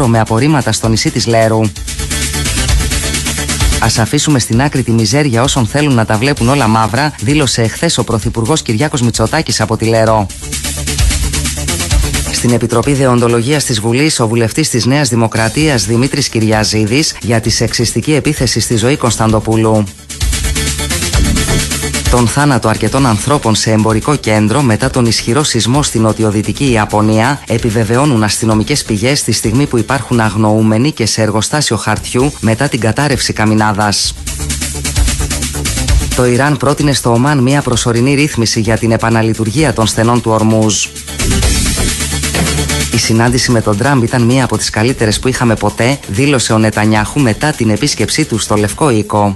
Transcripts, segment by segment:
χώρο με απορρίμματα στο νησί της Λέρου. Ας αφήσουμε στην άκρη τη μιζέρια όσων θέλουν να τα βλέπουν όλα μαύρα, δήλωσε εχθές ο Πρωθυπουργός Κυριάκος Μητσοτάκης από τη Λέρο. Στην Επιτροπή Δεοντολογίας της Βουλής, ο βουλευτής της Νέας Δημοκρατίας Δημήτρης Κυριαζίδης για τη σεξιστική επίθεση στη Ζωή Κωνσταντοπούλου. Τον θάνατο αρκετών ανθρώπων σε εμπορικό κέντρο μετά τον ισχυρό σεισμό στην νοτιοδυτική Ιαπωνία επιβεβαιώνουν αστυνομικές πηγές στη στιγμή που υπάρχουν αγνοούμενοι και σε εργοστάσιο χαρτιού μετά την κατάρρευση καμινάδας. Το Ιράν πρότεινε στο Ομάν μια προσωρινή ρύθμιση για την επαναλειτουργία των στενών του Ορμούζ. Η συνάντηση με τον Τραμπ ήταν μία από τις καλύτερες που είχαμε ποτέ, δήλωσε ο Νετανιάχου μετά την επίσκεψή του στο Λευκό Οίκο.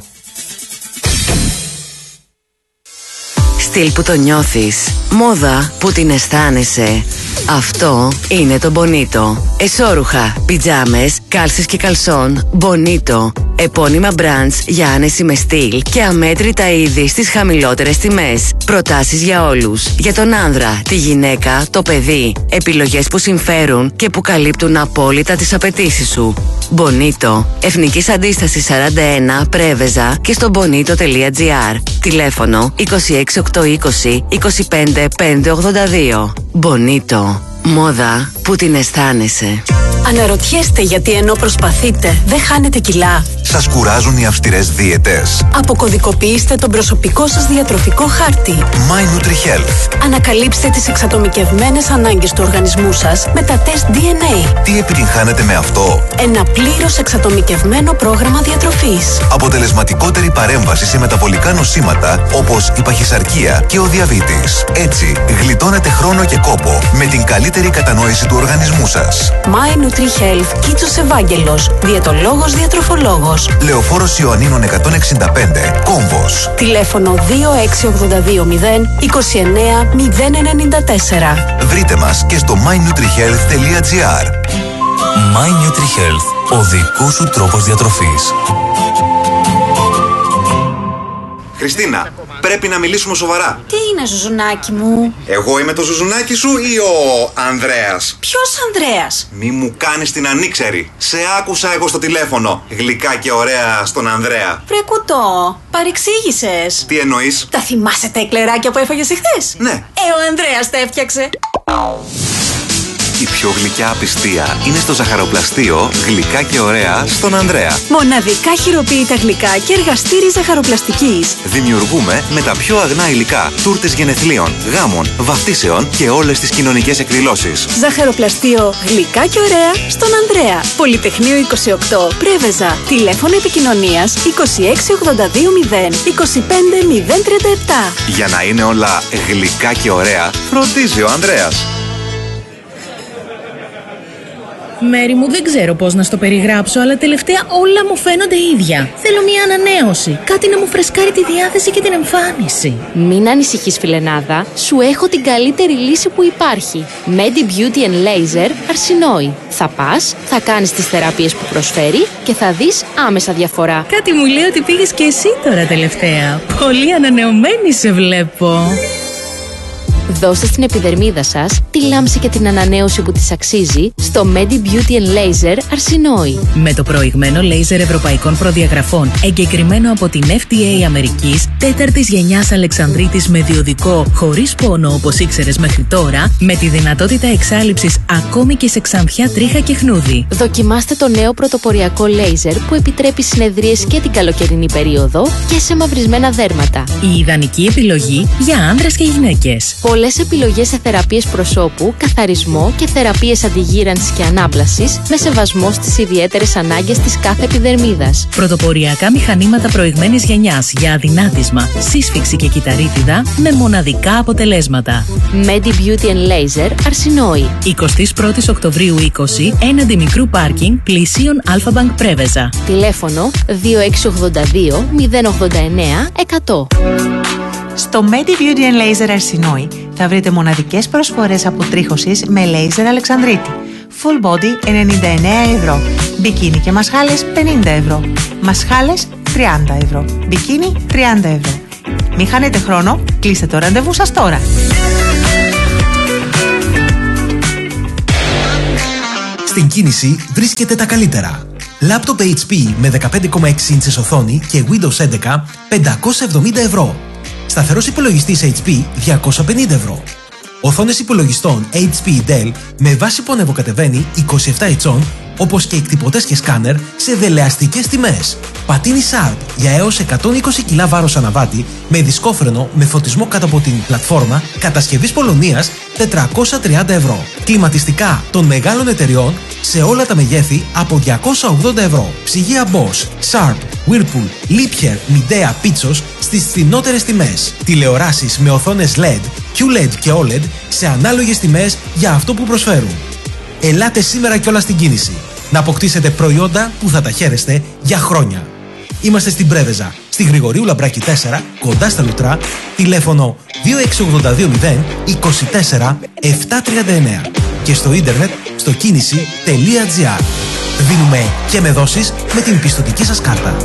Στυλ που το νιώθεις, μόδα που την αισθάνεσαι. Αυτό είναι το Bonito. Εσώρουχα, πιτζάμες, κάλσες και καλσόν. Bonito. Επώνυμα brands για άνεση με στυλ και αμέτρητα είδη στις χαμηλότερες τιμές. Προτάσεις για όλους. Για τον άνδρα, τη γυναίκα, το παιδί. Επιλογές που συμφέρουν και που καλύπτουν απόλυτα τις απαιτήσεις σου. Bonito. Εθνικής Αντίστασης 41, Πρέβεζα και στο bonito.gr. Τηλέφωνο 26820 25582. Bonito. Μόδα που την αισθάνεσαι. Αναρωτιέστε γιατί ενώ προσπαθείτε δεν χάνετε κιλά? Σας κουράζουν οι αυστηρές δίαιτες? Αποκωδικοποιήστε τον προσωπικό σας διατροφικό χάρτη. My NutriHealth. Ανακαλύψτε τις εξατομικευμένες ανάγκες του οργανισμού σας με τα τεστ DNA. Τι επιτυγχάνετε με αυτό? Ένα πλήρως εξατομικευμένο πρόγραμμα διατροφής. Αποτελεσματικότερη παρέμβαση σε μεταβολικά νοσήματα όπως η παχυσαρκία και ο διαβήτης. Έτσι, γλιτώνετε χρόνο και κόπο με την καλύτερη κατανόηση του οργανισμού σας. My NutriHealth, Κίτσος Ευάγγελος, διαιτολόγος διατροφολόγος. Λεωφόρος Ιωαννίνων 165, Κόμβος. Τηλέφωνο 26220 29 094. Βρείτε μας και στο mynutrihealth.gr. My NutriHealth, ο δικός σου τρόπος διατροφής. Χριστίνα, πρέπει να μιλήσουμε σοβαρά. Τι είναι, Ζουζουνάκι μου? Εγώ είμαι το Ζουζουνάκι σου ή ο Ανδρέας? Ποιος Ανδρέας? Μη μου κάνεις την ανήξερη. Σε άκουσα εγώ στο τηλέφωνο. Γλυκά και ωραία στον Ανδρέα. Βρε κουτό, παρεξήγησες. Τι εννοείς? Τα θυμάσαι τα εκλεράκια που έφαγες εχθές? Ναι. Ο Ανδρέας τα έφτιαξε. Η πιο γλυκιά απιστία είναι στο ζαχαροπλαστείο Γλυκά και ωραία στον Ανδρέα. Μοναδικά χειροποίητα γλυκά και εργαστήρι ζαχαροπλαστικής. Δημιουργούμε με τα πιο αγνά υλικά τούρτες γενεθλίων, γάμων, βαφτίσεων και όλες τις κοινωνικές εκδηλώσεις. Ζαχαροπλαστείο Γλυκά και ωραία στον Ανδρέα. Πολυτεχνείο 28, Πρέβεζα. Τηλέφωνο επικοινωνίας 26820 25037. Για να είναι όλα γλυκά και ωραία, φροντίζει ο Ανδρέας. Μέρη μου, δεν ξέρω πώς να στο περιγράψω, αλλά τελευταία όλα μου φαίνονται ίδια. Θέλω μια ανανέωση. Κάτι να μου φρεσκάρει τη διάθεση και την εμφάνιση. Μην ανησυχείς, φιλενάδα. Σου έχω την καλύτερη λύση που υπάρχει. Medi Beauty and Laser Αρσινόη. Θα πας, θα κάνεις τις θεραπείες που προσφέρει και θα δεις άμεσα διαφορά. Κάτι μου λέει ότι πήγες και εσύ τώρα τελευταία. Πολύ ανανεωμένη σε βλέπω. Δώστε στην επιδερμίδα σας τη λάμψη και την ανανέωση που της αξίζει στο Medi Beauty and Laser Αρσινόη. Με το προηγμένο λέιζερ ευρωπαϊκών προδιαγραφών, εγκεκριμένο από την FDA Αμερικής, 4ης γενιάς Αλεξανδρίτης με διοδικό, χωρίς πόνο όπως ήξερες μέχρι τώρα, με τη δυνατότητα εξάλειψης ακόμη και σε ξανθιά, τρίχα και χνούδι. Δοκιμάστε το νέο πρωτοποριακό λέιζερ που επιτρέπει συνεδρίες και την καλοκαιρινή περίοδο και σε μαυρισμένα δέρματα. Η ιδανική επιλογή για άνδρες και γυναίκες. Πολλές επιλογές σε θεραπείες προσώπου, καθαρισμό και θεραπείες αντιγύρανσης και ανάπλασης με σεβασμό στις ιδιαίτερες ανάγκες της κάθε επιδερμίδας. Πρωτοποριακά μηχανήματα προηγμένης γενιάς για αδυνάτισμα, σύσφυξη και κυταρίτιδα με μοναδικά αποτελέσματα. Medi Beauty and Laser Αρσινόη. 21 Οκτωβρίου 20, έναντι μικρού πάρκινγκ πλησίων Αλφα-Bank Πρέβεζα. Τηλέφωνο 2682 089 100. Στο Medi Beauty and Laser Αρσινόη θα βρείτε μοναδικές προσφορές αποτρίχωσης με λέιζερ Αλεξανδρίτη. Full body 99 ευρώ. Μπικίνι και μασχάλες 50 ευρώ. Μασχάλες 30 ευρώ. Μπικίνι 30 ευρώ. Μην χάνετε χρόνο, κλείστε το ραντεβού σας τώρα. Στην κίνηση βρίσκεται τα καλύτερα. Λάπτοπ HP με 15,6 ίντσες οθόνη και Windows 11 570 ευρώ. Σταθερός υπολογιστής HP 250 ευρώ. Οθόνες υπολογιστών HP Dell με βάση που ανεβοκατεβαίνει 27 ετσών, όπως και εκτυπωτές και σκάνερ σε δελεαστικές τιμές. Πατίνι Sharp για έως 120 κιλά βάρος αναβάτη με δισκόφρενο με φωτισμό κάτω από την πλατφόρμα κατασκευής Πολωνίας 430 ευρώ. Κλιματιστικά των μεγάλων εταιριών σε όλα τα μεγέθη από 280 ευρώ. Ψυγεία Bosch, Sharp, Whirlpool, Liebherr, Midea, Pitsos στις φθηνότερες τιμές. Τηλεοράσεις με οθόνες LED, QLED και OLED σε ανάλογες τιμές για αυτό που προσφέρουν. Ελάτε σήμερα κιόλας στην κίνηση να αποκτήσετε προϊόντα που θα τα χαίρεστε για χρόνια. Είμαστε στην Πρέβεζα, στη Γρηγορίου Λαμπράκη 4, κοντά στα Λουτρά, τηλέφωνο 26820 24 739 και στο ίντερνετ στο κίνηση.gr. Δίνουμε και με δόσεις με την πιστωτική σας κάρτα.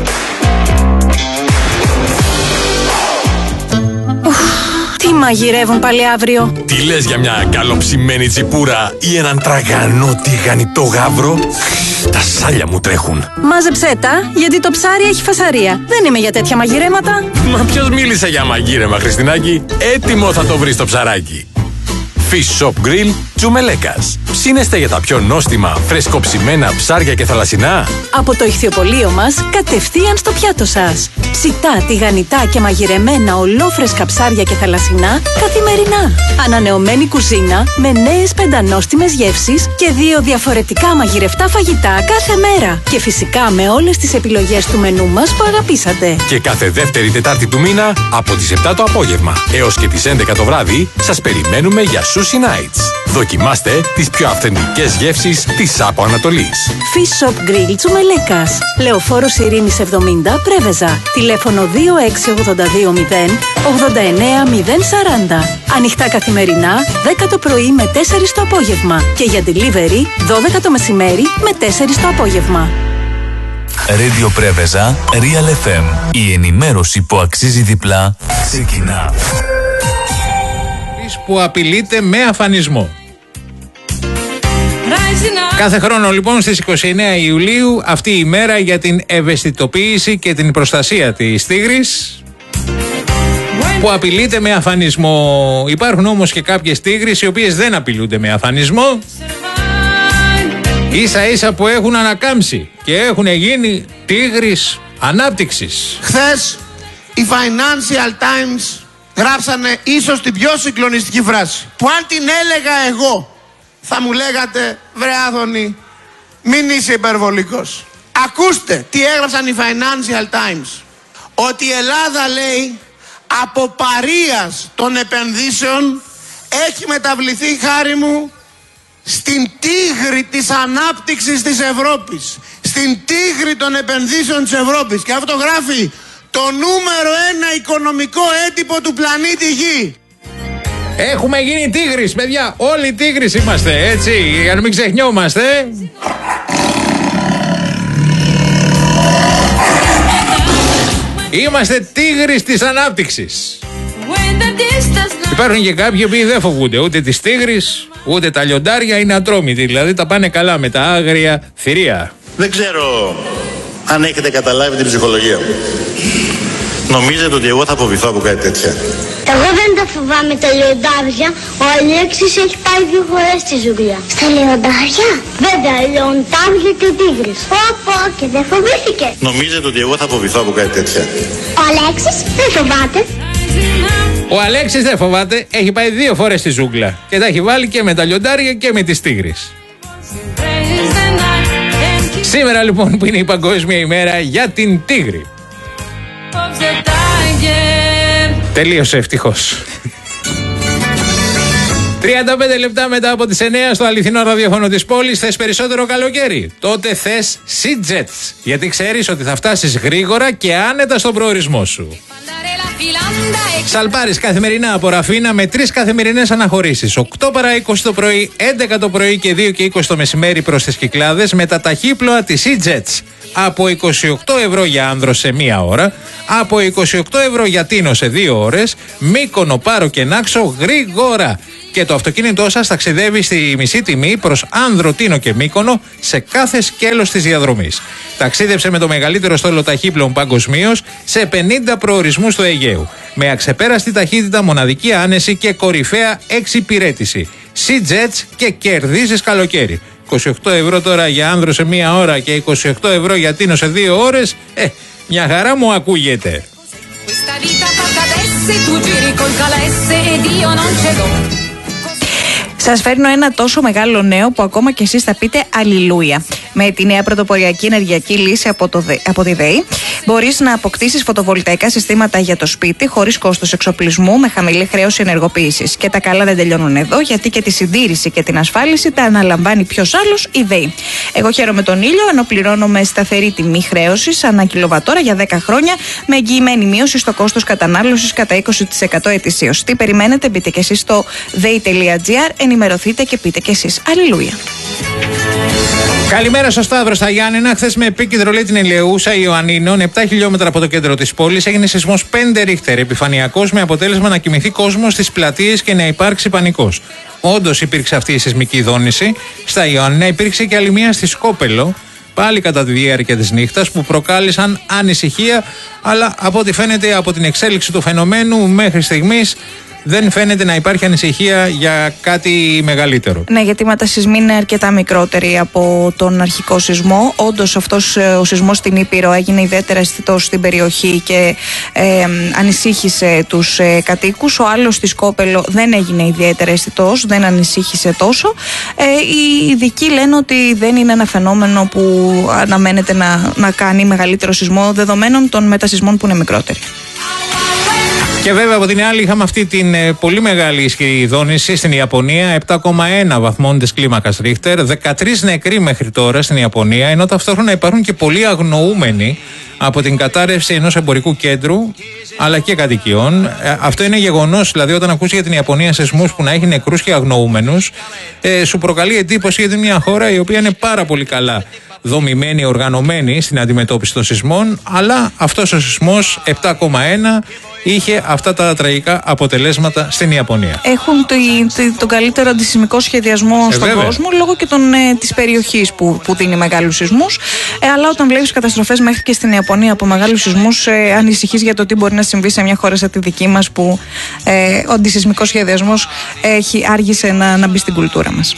Τι μαγειρεύουν πάλι αύριο? Τι λες για μια καλοψημένη τσιπούρα ή έναν τραγανό τηγανιτό γάβρο? Τα σάλια μου τρέχουν. Μάζεψέ τα, γιατί το ψάρι έχει φασαρία. Δεν είμαι για τέτοια μαγειρέματα. Μα ποιος μίλησε για μαγείρεμα, Χριστινάκη? Έτοιμο θα το βρεις το ψαράκι. Fish Shop Grill Τσουμελέκας. Ψήνεστε για τα πιο νόστιμα, φρεσκοψημένα ψάρια και θαλασσινά? Από το ηχθιοπωλείο μας, κατευθείαν στο πιάτο σας. Ψητά, τηγανιτά και μαγειρεμένα ολόφρεσκα ψάρια και θαλασσινά καθημερινά. Ανανεωμένη κουζίνα με νέες πεντανόστιμες γεύσεις και 2 διαφορετικά μαγειρευτά φαγητά κάθε μέρα. Και φυσικά με όλες τις επιλογές του μενού μας που αγαπήσατε. Και κάθε δεύτερη Τετάρτη του μήνα από τις 7 το απόγευμα έως και τις 11 το βράδυ σας περιμένουμε για Sushi Nights. Δοκιμάστε τις πιο αυθεντικές γεύσεις της Άπο Ανατολής. Fish Shop Grill Τσουμελέκας. Λεωφόρος Ειρήνης 70 Πρέβεζα. Τηλέφωνο 26820 89040. Ανοιχτά καθημερινά 10 το πρωί με 4 το απόγευμα. Και για delivery 12 το μεσημέρι με 4 το απόγευμα. Radio Πρέβεζα, Real FM. Η ενημέρωση που αξίζει διπλά ξεκινά. Που απειλείται με αφανισμό. Κάθε χρόνο λοιπόν στις 29 Ιουλίου αυτή η μέρα για την ευαισθητοποίηση και την προστασία της τίγρης που απειλείται με αφανισμό. Υπάρχουν όμως και κάποιες τίγρεις οι οποίες δεν απειλούνται με αφανισμό, ίσα ίσα που έχουν ανακάμψει και έχουν γίνει τίγρης ανάπτυξης. Χθες η Financial Times γράψανε ίσως την πιο συγκλονιστική φράση που αν την έλεγα εγώ θα μου λέγατε βρε Άδωνη, μην είσαι υπερβολικός. Ακούστε τι έγραψαν οι Financial Times. Ότι η Ελλάδα, λέει, από παρείας των επενδύσεων έχει μεταβληθεί, χάρη μου, στην τίγρη της ανάπτυξης της Ευρώπης, στην τίγρη των επενδύσεων της Ευρώπης. Και αυτό γράφει το νούμερο 1 οικονομικό έντυπο του πλανήτη Γη. Έχουμε γίνει τίγρης, παιδιά. Όλοι τίγρης είμαστε, έτσι, για να μην ξεχνιόμαστε. Είμαστε τίγρης της ανάπτυξης. Υπάρχουν και κάποιοι που δεν φοβούνται ούτε τις τίγρης, ούτε τα λιοντάρια, είναι ατρόμητοι. Δηλαδή τα πάνε καλά με τα άγρια θηρία. Δεν ξέρω αν έχετε καταλάβει την ψυχολογία μου. Νομίζετε ότι εγώ θα φοβηθώ από κάτι τέτοια? Εγώ δεν τα φοβάμαι τα λιοντάρια. Ο Αλέξης έχει πάει 2 φορές στη ζουγκλιά. Στα λιοντάρια? Βέβαια, λιοντάρια και τίγρης. Πω, και δεν φοβήθηκε. Νομίζετε ότι εγώ θα φοβηθώ από κάτι τέτοια? Ο Αλέξης δεν φοβάται. Ο Αλέξης δεν φοβάται. Έχει πάει 2 φορές στη ζούγκλα. Και τα έχει βάλει και με τα λιοντάρια και με τις τίγρης. Σήμερα λοιπόν που είναι η Παγκόσμια ημέρα για την τίγρη. Τελείωσε ευτυχώς. 35 λεπτά μετά από τις 9 στο αληθινό ραδιόφωνο της πόλης. Θες περισσότερο καλοκαίρι? Τότε θες SeaJets, γιατί ξέρεις ότι θα φτάσεις γρήγορα και άνετα στον προορισμό σου. Σαλπάρεις καθημερινά από Ραφίνα με 3 καθημερινές αναχωρήσεις. 8 παρά 20 το πρωί, 11 το πρωί και 2 και 20 το μεσημέρι προς τις Κυκλάδες με τα ταχύπλοα της SeaJets. από 28 ευρώ για Άνδρο σε 1 ώρα, από 28 ευρώ για Τίνο σε 2 ώρες, Μύκονο, Πάρο και Νάξο γρήγορα. Και το αυτοκίνητό σας ταξιδεύει στη μισή τιμή προς Άνδρο, Τίνο και Μύκονο σε κάθε σκέλος της διαδρομής. Ταξίδεψε με το μεγαλύτερο στόλο ταχύπλων παγκοσμίως σε 50 προορισμούς του Αιγαίου. Με αξεπέραστη ταχύτητα, μοναδική άνεση και κορυφαία εξυπηρέτηση. Sea-Jets και κερδίζεις καλοκαίρι. 28 ευρώ τώρα για Άνδρο σε 1 ώρα και 28 ευρώ για Τίνο σε 2 ώρες. Μια χαρά μου ακούγεται. Σας φέρνω ένα τόσο μεγάλο νέο που ακόμα και εσείς θα πείτε αλληλούια. Με τη νέα πρωτοποριακή ενεργειακή λύση από τη ΔΕΗ μπορείς να αποκτήσεις φωτοβολταϊκά συστήματα για το σπίτι χωρίς κόστος εξοπλισμού, με χαμηλή χρέωση ενεργοποίησης. Και τα καλά δεν τελειώνουν εδώ, γιατί και τη συντήρηση και την ασφάλιση τα αναλαμβάνει ποιος άλλος? Η ΔΕΗ. Εγώ χαίρομαι τον ήλιο, ενώ πληρώνω με σταθερή τιμή χρέωσης ανά κιλοβατόρα για 10 χρόνια, με εγγυημένη μείωση στο κόστος κατανάλωσης κατά 20% ετησίως. Τι περιμένετε? Μπείτε και εσείς στο dei.gr, ενημερωθείτε και πείτε και εσείς αλληλούια. Καλημέρα στο Σταύρο στα Γιάννενα. Χθες με επίκεντρο την Ελεούσα Ιωαννίνων, 7 χιλιόμετρα από το κέντρο της πόλης, έγινε σεισμός 5 ρίχτερ, επιφανειακός, με αποτέλεσμα να κοιμηθεί κόσμος στις πλατείες και να υπάρξει πανικός. Όντως υπήρξε αυτή η σεισμική δόνηση. Στα Ιωάννινα υπήρξε και άλλη μία στη Σκόπελο, πάλι κατά τη διάρκεια της νύχτας, που προκάλεσαν ανησυχία, αλλά από ό,τι φαίνεται από την εξέλιξη του φαινομένου μέχρι στιγμής δεν φαίνεται να υπάρχει ανησυχία για κάτι μεγαλύτερο. Ναι, γιατί οι μετασεισμοί είναι αρκετά μικρότεροι από τον αρχικό σεισμό. Όντως αυτός ο σεισμός στην Ήπειρο έγινε ιδιαίτερα αισθητός στην περιοχή και ανησύχησε τους κατοίκους. Ο άλλος στη Σκόπελο δεν έγινε ιδιαίτερα αισθητός, δεν ανησύχησε τόσο. Οι ειδικοί λένε ότι δεν είναι ένα φαινόμενο που αναμένεται να κάνει μεγαλύτερο σεισμό, δεδομένων των μετασεισμών που είναι μικρότεροι. Και βέβαια από την άλλη είχαμε αυτή την πολύ μεγάλη ισχυρή δόνηση στην Ιαπωνία, 7,1 βαθμών της κλίμακας Ρίχτερ, 13 νεκροί μέχρι τώρα στην Ιαπωνία, ενώ ταυτόχρονα υπάρχουν και πολλοί αγνοούμενοι από την κατάρρευση ενός εμπορικού κέντρου αλλά και κατοικιών. Αυτό είναι γεγονός, δηλαδή όταν ακούσει για την Ιαπωνία σεισμούς που να έχει νεκρούς και αγνοούμενους, σου προκαλεί εντύπωση, γιατί είναι μια χώρα η οποία είναι πάρα πολύ καλά δομημένη, οργανωμένη στην αντιμετώπιση των σεισμών, αλλά αυτός ο σεισμός 7,1 είχε αυτά τα τραγικά αποτελέσματα στην Ιαπωνία. Έχουν τον καλύτερο αντισεισμικό σχεδιασμό στον κόσμο, λόγω και της περιοχής που δίνει μεγάλους σεισμούς. Αλλά όταν βλέπεις καταστροφές μέχρι και στην Ιαπωνία από μεγάλους σεισμούς, ανησυχείς για το τι μπορεί να συμβεί σε μια χώρα σαν τη δική μας, που ο αντισεισμικός σχεδιασμός άργησε να μπει στην κουλτούρα μας.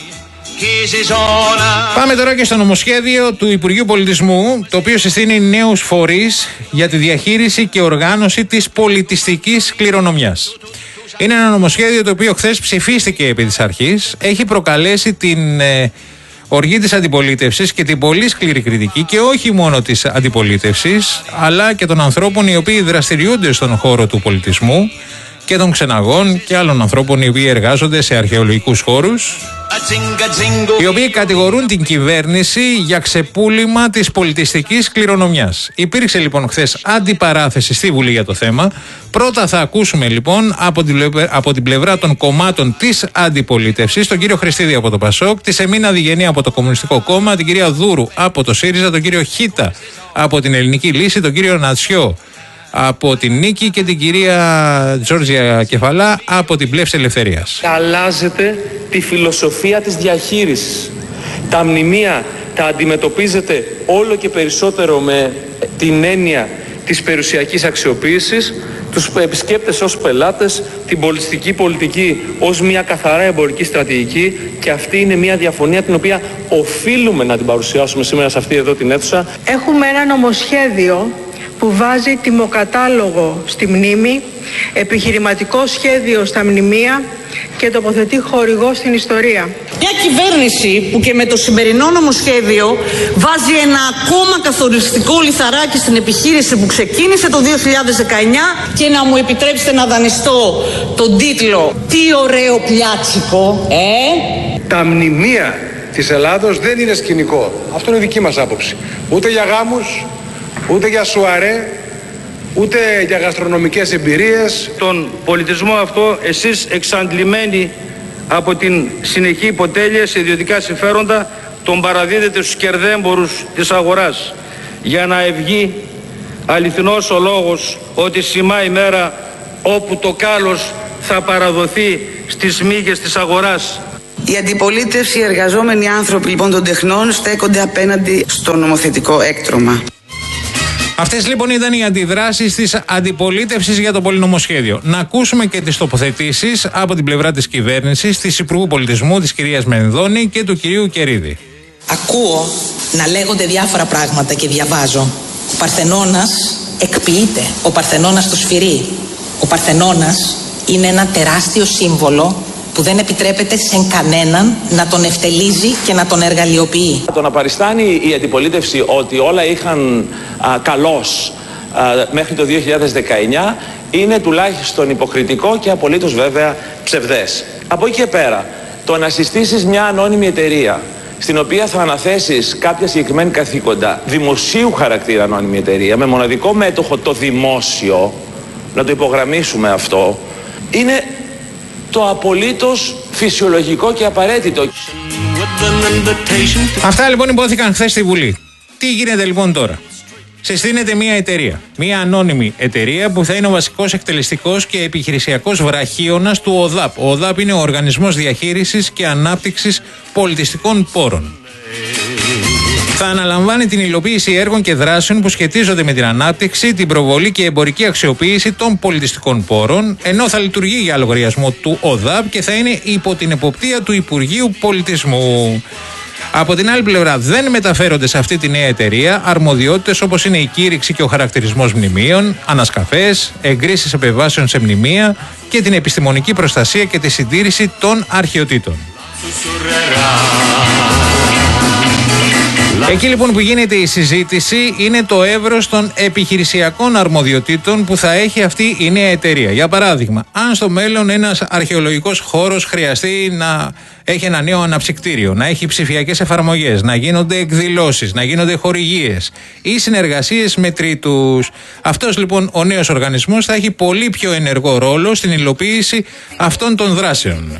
Πάμε τώρα και στο νομοσχέδιο του Υπουργείου Πολιτισμού, το οποίο συστήνει νέους φορείς για τη διαχείριση και οργάνωση της πολιτιστικής κληρονομιάς. Είναι ένα νομοσχέδιο το οποίο χθες ψηφίστηκε επί της αρχής, έχει προκαλέσει την οργή της αντιπολίτευσης και την πολύ σκληρή κριτική, και όχι μόνο της αντιπολίτευσης, αλλά και των ανθρώπων οι οποίοι δραστηριούνται στον χώρο του πολιτισμού και των ξεναγών και άλλων ανθρώπων οι οποίοι εργάζονται σε αρχαιολογικούς χώρους, οι οποίοι κατηγορούν την κυβέρνηση για ξεπούλημα της πολιτιστικής κληρονομιάς. Υπήρξε λοιπόν χθες αντιπαράθεση στη Βουλή για το θέμα. Πρώτα θα ακούσουμε λοιπόν από την πλευρά των κομμάτων της αντιπολίτευσης τον κύριο Χριστίδη από το Πασόκ, τη Σεμίνα Διγενή από το Κομμουνιστικό Κόμμα, την κυρία Δούρου από το ΣΥΡΙΖΑ, τον κύριο Χίτα από την Ελληνική Λύση, τον κύριο Νατσιό από την Νίκη και την κυρία Τζόρτζια Κεφαλά από την Πλεύση Ελευθερίας. Αλλάζετε τη φιλοσοφία της διαχείρισης. Τα μνημεία τα αντιμετωπίζετε όλο και περισσότερο με την έννοια της περιουσιακής αξιοποίησης, τους επισκέπτες ως πελάτες, την πολιτιστική πολιτική ως μια καθαρά εμπορική στρατηγική, και αυτή είναι μια διαφωνία την οποία οφείλουμε να την παρουσιάσουμε σήμερα σε αυτή εδώ την αίθουσα. Έχουμε ένα νομοσχέδιο που βάζει τιμοκατάλογο στη μνήμη, επιχειρηματικό σχέδιο στα μνημεία και τοποθετεί χορηγό στην ιστορία. Μια κυβέρνηση που και με το σημερινό νομοσχέδιο βάζει ένα ακόμα καθοριστικό λιθαράκι στην επιχείρηση που ξεκίνησε το 2019, και να μου επιτρέψετε να δανειστώ τον τίτλο «Τι ωραίο πλιάτσικο, Τα μνημεία της Ελλάδος δεν είναι σκηνικό. Αυτό είναι δική μας άποψη. Ούτε για γάμους, ούτε για σουαρέ, ούτε για γαστρονομικές εμπειρίες. Τον πολιτισμό αυτό εσείς, εξαντλημένοι από την συνεχή υποτέλεια σε ιδιωτικά συμφέροντα, τον παραδίδετε στους κερδέμπορους της αγοράς. για να ευγεί αληθινός ο λόγος ότι σημά η μέρα όπου το κάλος θα παραδοθεί στις μύγες της αγοράς. Η αντιπολίτευση, οι εργαζόμενοι άνθρωποι λοιπόν των τεχνών στέκονται απέναντι στο νομοθετικό έκτρωμα. Αυτές λοιπόν ήταν οι αντιδράσεις της αντιπολίτευσης για το πολυνομοσχέδιο. Να ακούσουμε και τις τοποθετήσεις από την πλευρά της κυβέρνησης, της Υπουργού Πολιτισμού, της κυρίας Μενδώνη και του κυρίου Κερίδη. Ακούω να λέγονται διάφορα πράγματα και διαβάζω. Ο Παρθενώνας εκποιείται, ο Παρθενώνας το σφυρί. Ο Παρθενώνας είναι ένα τεράστιο σύμβολο που δεν επιτρέπεται σε κανέναν να τον ευτελίζει και να τον εργαλειοποιεί. Το να παριστάνει η αντιπολίτευση ότι όλα είχαν καλώς μέχρι το 2019 είναι τουλάχιστον υποκριτικό και απολύτως βέβαια ψευδές. Από εκεί και πέρα, το να συστήσεις μια ανώνυμη εταιρεία στην οποία θα αναθέσεις κάποια συγκεκριμένη καθήκοντα, δημοσίου χαρακτήρα ανώνυμη εταιρεία, με μοναδικό μέτοχο το δημόσιο, να το υπογραμμίσουμε αυτό, είναι το απολύτως φυσιολογικό και απαραίτητο. Αυτά λοιπόν υπόθηκαν χθες στη Βουλή. Τι γίνεται λοιπόν τώρα? Συστήνεται μια εταιρεία, μια ανώνυμη εταιρεία που θα είναι ο βασικός εκτελεστικός και επιχειρησιακός βραχίωνας του ΟΔΑΠ. Ο ΟΔΑΠ είναι ο Οργανισμός Διαχείρισης και Ανάπτυξης Πολιτιστικών Πόρων. Θα αναλαμβάνει την υλοποίηση έργων και δράσεων που σχετίζονται με την ανάπτυξη, την προβολή και εμπορική αξιοποίηση των πολιτιστικών πόρων, ενώ θα λειτουργεί για λογαριασμό του ΟΔΑΠ και θα είναι υπό την εποπτεία του Υπουργείου Πολιτισμού. Από την άλλη πλευρά, δεν μεταφέρονται σε αυτή τη νέα εταιρεία αρμοδιότητες όπως είναι η κήρυξη και ο χαρακτηρισμός μνημείων, ανασκαφές, εγκρίσεις επεμβάσεων σε μνημεία και την επιστημονική προστασία και τη συντήρηση των αρχαιοτήτων. Εκεί λοιπόν που γίνεται η συζήτηση είναι το εύρος των επιχειρησιακών αρμοδιοτήτων που θα έχει αυτή η νέα εταιρεία. Για παράδειγμα, αν στο μέλλον ένας αρχαιολογικός χώρος χρειαστεί να έχει ένα νέο αναψυκτήριο, να έχει ψηφιακές εφαρμογές, να γίνονται εκδηλώσεις, να γίνονται χορηγίες ή συνεργασίες με τρίτους. Αυτός λοιπόν ο νέος οργανισμός θα έχει πολύ πιο ενεργό ρόλο στην υλοποίηση αυτών των δράσεων.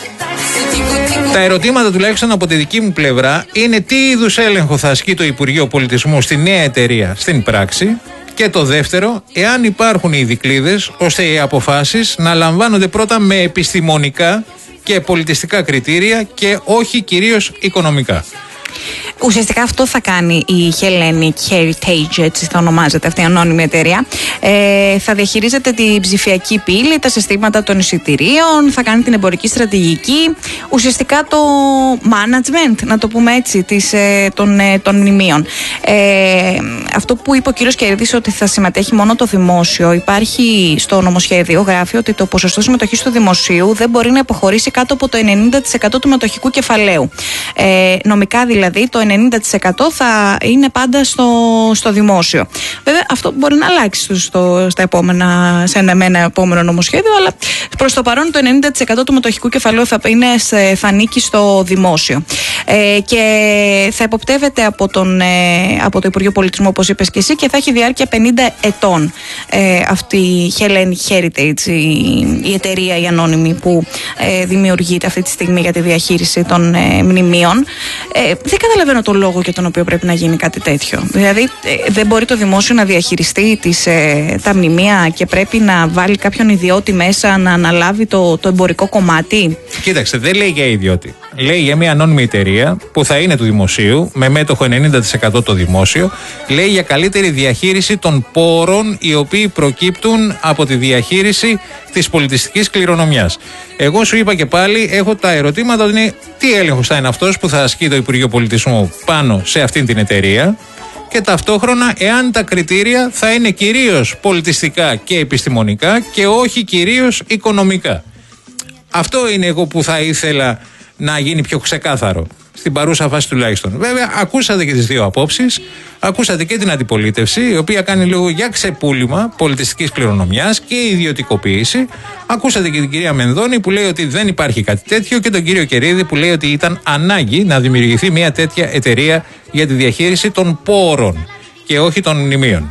Τα ερωτήματα τουλάχιστον από τη δική μου πλευρά είναι τι είδους έλεγχο θα ασκεί το Υπουργείο Πολιτισμού στη νέα εταιρεία στην πράξη και το δεύτερο, εάν υπάρχουν οι δικλείδες ώστε οι αποφάσεις να λαμβάνονται πρώτα με επιστημονικά και πολιτιστικά κριτήρια και όχι κυρίως οικονομικά. Ουσιαστικά αυτό θα κάνει η Hellenic Heritage, έτσι θα ονομάζεται αυτή η ανώνυμη εταιρεία. Θα διαχειρίζεται την ψηφιακή πύλη, τα συστήματα των εισιτηρίων, θα κάνει την εμπορική στρατηγική, ουσιαστικά το management, να το πούμε έτσι, των μνημείων. Αυτό που είπε ο κύριος Κερδής ότι θα συμμετέχει μόνο το δημόσιο, υπάρχει στο νομοσχέδιο, γράφει ότι το ποσοστό συμμετοχής του δημοσίου δεν μπορεί να υποχωρήσει κάτω από το 90% του μετοχικού κεφαλαίου. Νομικά δηλαδή το 90% θα είναι πάντα στο δημόσιο. Βέβαια αυτό μπορεί να αλλάξει σε ένα επόμενο νομοσχέδιο, αλλά προς το παρόν το 90% του μετοχικού κεφαλαίου θα ανήκει στο δημόσιο. Και θα υποπτεύεται από το Υπουργείο Πολιτισμού, όπως είπες και εσύ, και θα έχει διάρκεια 50 ετών αυτή η Hellenic Heritage, η εταιρεία η ανώνυμη που δημιουργείται αυτή τη στιγμή για τη διαχείριση των μνημείων. Δεν καταλαβαίνω τον λόγο για τον οποίο πρέπει να γίνει κάτι τέτοιο. Δηλαδή, δεν μπορεί το δημόσιο να διαχειριστεί τα μνημεία και πρέπει να βάλει κάποιον ιδιώτη μέσα να αναλάβει το εμπορικό κομμάτι. Κοίταξε, δεν λέει για ιδιώτη. Λέει για μια ανώνυμη εταιρεία που θα είναι του δημοσίου, με μέτοχο 90% το δημόσιο. Λέει για καλύτερη διαχείριση των πόρων οι οποίοι προκύπτουν από τη διαχείριση της πολιτιστικής κληρονομιάς. Εγώ σου είπα και πάλι, έχω τα ερωτήματα ότι είναι τι έλεγχος θα είναι αυτός που θα ασκεί το Υπουργείο Πολιτισμού πάνω σε αυτήν την εταιρεία και ταυτόχρονα εάν τα κριτήρια θα είναι κυρίως πολιτιστικά και επιστημονικά και όχι κυρίως οικονομικά. Αυτό είναι εγώ που θα ήθελα να γίνει πιο ξεκάθαρο. Στην παρούσα φάση τουλάχιστον. Βέβαια, ακούσατε και τις δύο απόψεις. Ακούσατε και την αντιπολίτευση, η οποία κάνει λόγο για ξεπούλημα πολιτιστικής κληρονομιάς και ιδιωτικοποίηση. Ακούσατε και την κυρία Μενδώνη που λέει ότι δεν υπάρχει κάτι τέτοιο και τον κύριο Κερίδη που λέει ότι ήταν ανάγκη να δημιουργηθεί μια τέτοια εταιρεία για τη διαχείριση των πόρων και όχι των μνημείων.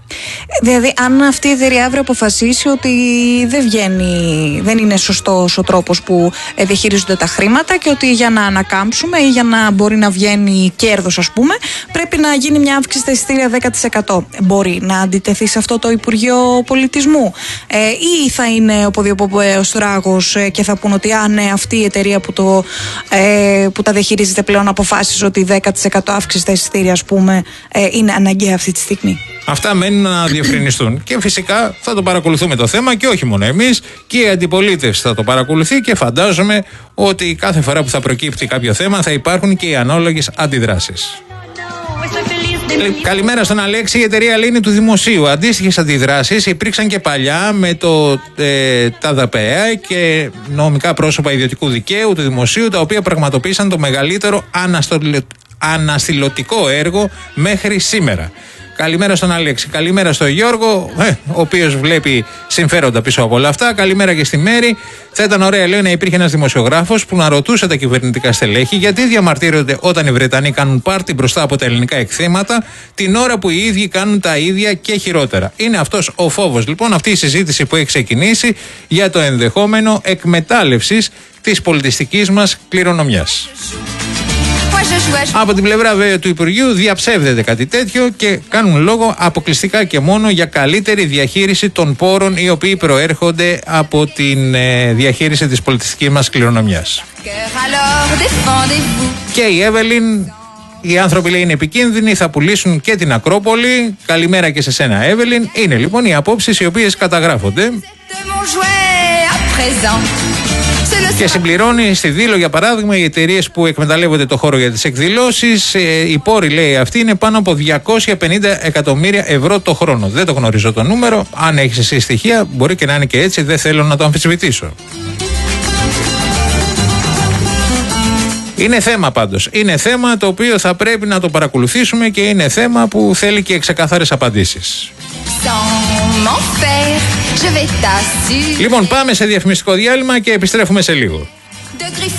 Δηλαδή, αν αυτή η εταιρεία αύριο αποφασίσει ότι δεν είναι σωστός ο τρόπος που διαχειρίζονται τα χρήματα και ότι για να ανακάμψουμε ή για να μπορεί να βγαίνει κέρδος, ας πούμε, πρέπει να γίνει μια αύξηση στα εισιτήρια 10%. Μπορεί να αντιτεθεί σε αυτό το Υπουργείο Πολιτισμού, ή θα είναι ο τράγος και θα πούν ότι ναι, αυτή η εταιρεία που τα διαχειρίζεται πλέον αποφάσισε ότι 10% αύξηση στα εισιτήρια, ας πούμε, είναι αναγκαία αυτή τη στιγμή. Αυτά μένουν να διευκρινιστούν. Και φυσικά θα το παρακολουθούμε το θέμα και όχι μόνο εμείς, και η αντιπολίτευση θα το παρακολουθεί και φαντάζομαι ότι κάθε φορά που θα προκύπτει κάποιο θέμα θα υπάρχουν και οι ανάλογες αντιδράσεις. Καλημέρα στον Αλέξη. Η εταιρεία λέει είναι του δημοσίου. Αντίστοιχες αντιδράσεις υπήρξαν και παλιά με τα ΔΑΠΕΑ και νομικά πρόσωπα ιδιωτικού δικαίου του δημοσίου, τα οποία πραγματοποίησαν το μεγαλύτερο αναστηλωτικό έργο μέχρι σήμερα. Καλημέρα στον Αλέξη. Καλημέρα στον Γιώργο, ο οποίος βλέπει συμφέροντα πίσω από όλα αυτά. Καλημέρα και στη Μέρη. Θα ήταν ωραία, λέει, να υπήρχε ένας δημοσιογράφος που να ρωτούσε τα κυβερνητικά στελέχη γιατί διαμαρτύρονται όταν οι Βρετανοί κάνουν πάρτι μπροστά από τα ελληνικά εκθέματα, την ώρα που οι ίδιοι κάνουν τα ίδια και χειρότερα. Είναι αυτός ο φόβος, λοιπόν, αυτή η συζήτηση που έχει ξεκινήσει για το ενδεχόμενο εκμετάλλευσης της πολιτιστικής μας κληρονομιάς. Από την πλευρά βέβαια του Υπουργείου διαψεύδεται κάτι τέτοιο και κάνουν λόγο αποκλειστικά και μόνο για καλύτερη διαχείριση των πόρων οι οποίοι προέρχονται από την διαχείριση της πολιτιστικής μας κληρονομιάς. Και η Εύελιν, οι άνθρωποι λέει είναι επικίνδυνοι, θα πουλήσουν και την Ακρόπολη. Καλημέρα και σε σένα, Εύελιν. Είναι λοιπόν οι απόψεις οι οποίες καταγράφονται. Και συμπληρώνει στη Δήλο, για παράδειγμα, οι εταιρείες που εκμεταλλεύονται το χώρο για τις εκδηλώσεις, οι πόροι, λέει, αυτοί είναι πάνω από 250 εκατομμύρια ευρώ το χρόνο. Δεν το γνωρίζω το νούμερο. Αν έχεις εσύ στοιχεία, μπορεί και να είναι και έτσι, δεν θέλω να το αμφισβητήσω. Είναι θέμα πάντως. Είναι θέμα το οποίο θα πρέπει να το παρακολουθήσουμε και είναι θέμα που θέλει και ξεκάθαρες απαντήσεις. Λοιπόν, πάμε σε διαφημιστικό διάλειμμα και επιστρέφουμε σε λίγο.